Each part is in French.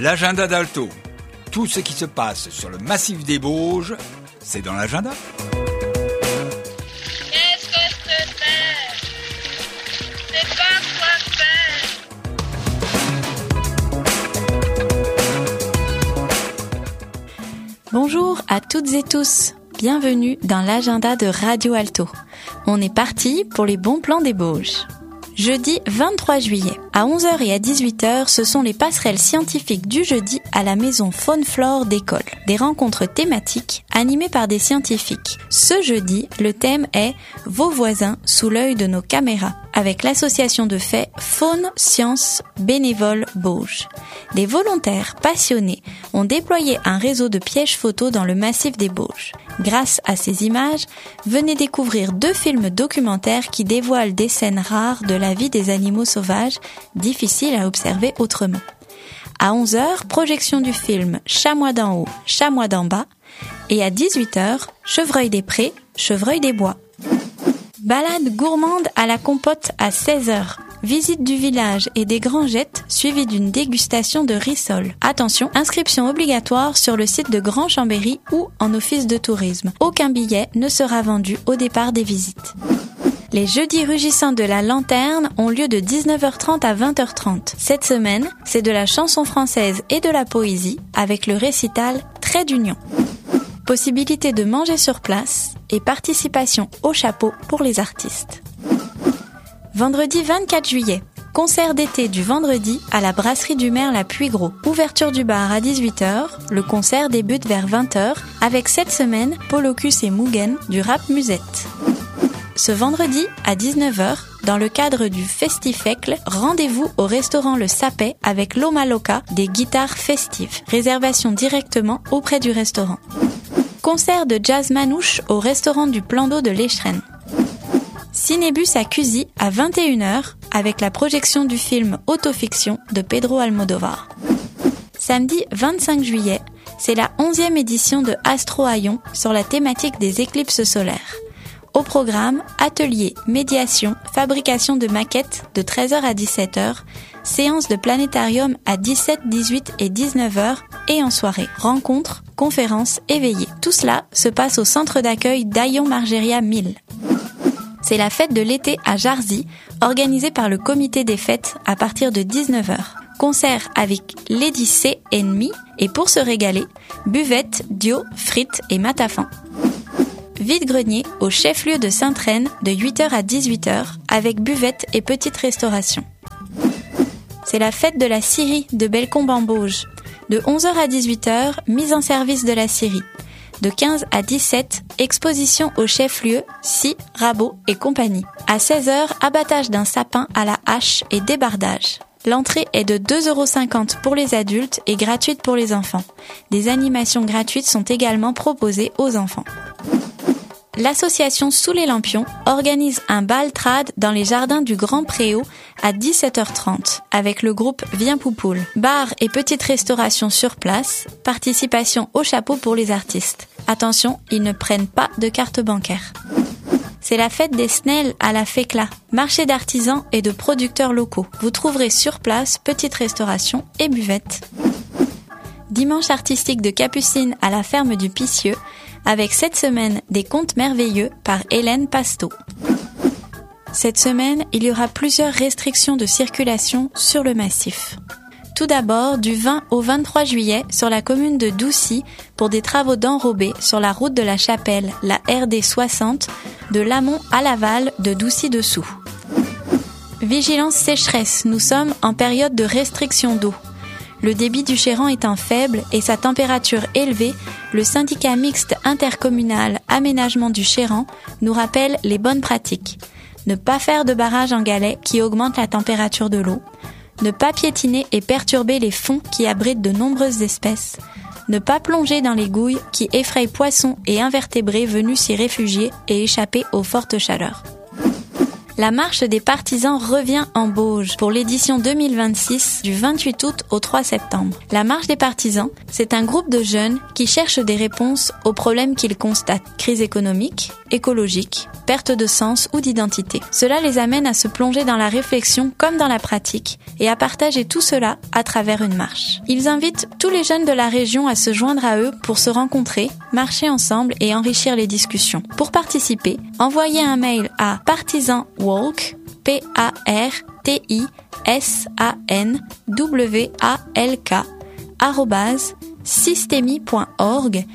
L'agenda d'Alto. Tout ce qui se passe sur le massif des Bauges, c'est dans l'agenda. Qu'est-ce que c'est? C'est pas quoi faire. Bonjour à toutes et tous, bienvenue dans l'agenda de Radio Alto. On est parti pour les bons plans des Bauges. Jeudi 23 juillet, à 11h et à 18h, ce sont les passerelles scientifiques du jeudi à la maison Faune-Flore d'école. Des rencontres thématiques animées par des scientifiques. Ce jeudi, le thème est « Vos voisins sous l'œil de nos caméras » avec l'association de fait Faune Sciences Bénévoles Bauges. Des volontaires passionnés ont déployé un réseau de pièges photos dans le massif des Bauges. Grâce à ces images, venez découvrir 2 films documentaires qui dévoilent des scènes rares de la vie des animaux sauvages, difficiles à observer autrement. À 11h, projection du film Chamois d'en haut, Chamois d'en bas, et à 18h, Chevreuil des prés, Chevreuil des bois. Balade gourmande à la compote à 16h. Visite du village et des grangettes suivies d'une dégustation de rissole. Attention, inscription obligatoire sur le site de Grand Chambéry ou en office de tourisme. Aucun billet ne sera vendu au départ des visites. Les jeudis rugissants de la lanterne ont lieu de 19h30 à 20h30. Cette semaine, c'est de la chanson française et de la poésie avec le récital Trait d'union. Possibilité de manger sur place et participation au chapeau pour les artistes. Vendredi 24 juillet, concert d'été du vendredi à la brasserie du Merle à Puygros. Ouverture du bar à 18h, le concert débute vers 20h avec cette semaine Polocus et Mugen du rap musette. Ce vendredi à 19h, dans le cadre du Festifecle, rendez-vous au restaurant Le Sapet avec Loma Loca des guitares festives. Réservation directement auprès du restaurant. Concert de jazz manouche au restaurant du Plan d'eau de l'Écheren. Cinébus à Cusy à 21h avec la projection du film Autofiction de Pedro Almodovar. Samedi 25 juillet, c'est la 11e édition de Astro Hayon sur la thématique des éclipses solaires. Au programme, atelier, médiation, fabrication de maquettes de 13h à 17h, séance de planétarium à 17, 18 et 19h et en soirée, rencontres, conférences et veillées. Tout cela se passe au centre d'accueil d'Ayon Margeria 1000. C'est la fête de l'été à Jarzy, organisée par le comité des fêtes à partir de 19h. Concert avec Lady C Ennemi et pour se régaler, buvette, dio, frites et matafan. Vide-grenier au chef-lieu de Sainte-Reine de 8h à 18h avec buvette et petite restauration. C'est la fête de la scierie de Bellecombe en Bauges. De 11h à 18h, mise en service de la scierie. De 15 à 17, exposition au chef-lieu, scie, rabot et compagnie. À 16h, abattage d'un sapin à la hache et débardage. L'entrée est de 2,50€ pour les adultes et gratuite pour les enfants. Des animations gratuites sont également proposées aux enfants. L'association Sous les Lampions organise un bal trad dans les jardins du Grand Préau à 17h30 avec le groupe Viens Poupoule. Bar et petite restauration sur place, participation au chapeau pour les artistes. Attention, ils ne prennent pas de carte bancaire. C'est la fête des Snelles à la Fécla, marché d'artisans et de producteurs locaux. Vous trouverez sur place petite restauration et buvette. Dimanche artistique de Capucine à la ferme du Picieux, avec cette semaine des contes merveilleux par Hélène Pasteau. Cette semaine, il y aura plusieurs restrictions de circulation sur le massif. Tout d'abord, du 20 au 23 juillet, sur la commune de Doucy, pour des travaux d'enrobé sur la route de la Chapelle, la RD 60, de l'amont à l'aval de Doucy-dessous. Vigilance sécheresse, nous sommes en période de restriction d'eau. Le débit du Chéran étant faible et sa température élevée, le syndicat mixte intercommunal Aménagement du Chéran nous rappelle les bonnes pratiques. Ne pas faire de barrage en galets qui augmente la température de l'eau. Ne pas piétiner et perturber les fonds qui abritent de nombreuses espèces. Ne pas plonger dans les gouilles qui effrayent poissons et invertébrés venus s'y réfugier et échapper aux fortes chaleurs. La marche des partisans revient en Bauges pour l'édition 2026 du 28 août au 3 septembre. La marche des partisans, c'est un groupe de jeunes qui cherchent des réponses aux problèmes qu'ils constatent. Crise économique, écologique, perte de sens ou d'identité. Cela les amène à se plonger dans la réflexion comme dans la pratique et à partager tout cela à travers une marche. Ils invitent tous les jeunes de la région à se joindre à eux pour se rencontrer, marcher ensemble et enrichir les discussions. Pour participer, envoyez un mail à partisanwalk, PARTISANWALK @systemi.org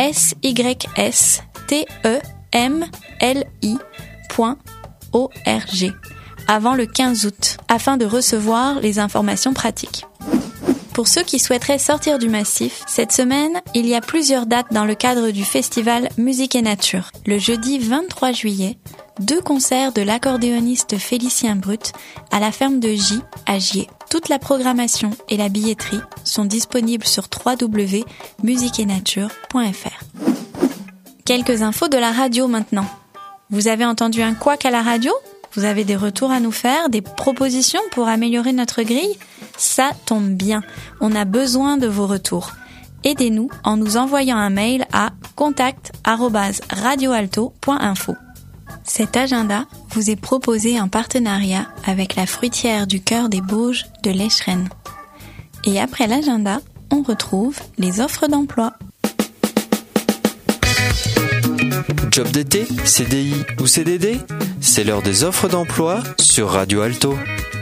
SYSTEMLI.org avant le 15 août afin de recevoir les informations pratiques. Pour ceux qui souhaiteraient sortir du massif, cette semaine, il y a plusieurs dates dans le cadre du festival Musique et Nature. Le jeudi 23 juillet, 2 concerts de l'accordéoniste Félicien Brut à la ferme de Gy à Gier. Toute la programmation et la billetterie sont disponibles sur www.musiqueetnature.fr. Quelques infos de la radio maintenant. Vous avez entendu un couac à la radio ? Vous avez des retours à nous faire, des propositions pour améliorer notre grille ? Ça tombe bien, on a besoin de vos retours. Aidez-nous en nous envoyant un mail à contact@radioalto.info. Cet agenda vous est proposé en partenariat avec la fruitière du cœur des Bauges de l'Escheren. Et après l'agenda, on retrouve les offres d'emploi. Job d'été, CDI ou CDD, c'est l'heure des offres d'emploi sur Radio Alto.